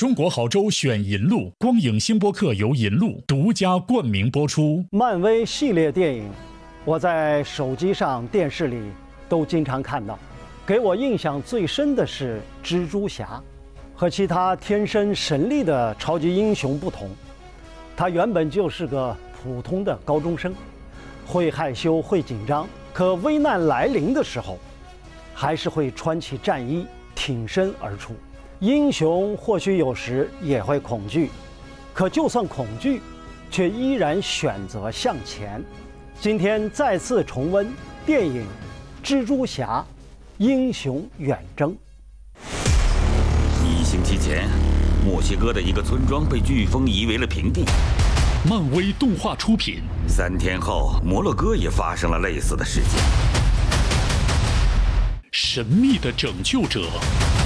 中国好舟选银路，光影星播客由银路独家冠名播出。 漫威系列电影，我在手机上、电视里都经常看到。给我印象最深的是蜘蛛侠，和其他天生神力的超级英雄不同，他原本就是个普通的高中生，会害羞、会紧张，可危难来临的时候，还是会穿起战衣，挺身而出。英雄或许有时也会恐惧，可就算恐惧，却依然选择向前。今天再次重温电影《蜘蛛侠：英雄远征》。 1星期前，墨西哥的一个村庄被飓风夷为了平地。 漫威动画出品。 3天后，摩洛哥也发生了类似的事件。 神秘的拯救者。